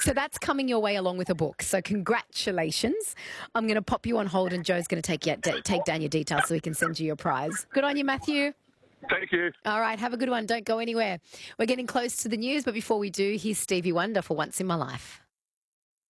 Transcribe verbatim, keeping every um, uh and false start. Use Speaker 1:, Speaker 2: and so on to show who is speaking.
Speaker 1: So that's coming your way along with a book. So congratulations. I'm going to pop you on hold and Joe's going to take, you, take down your details so he can send you your prize. Good on you, Matthew.
Speaker 2: Thank you.
Speaker 1: All right, have a good one. Don't go anywhere. We're getting close to the news, but before we do, here's Stevie Wonder for Once in My Life.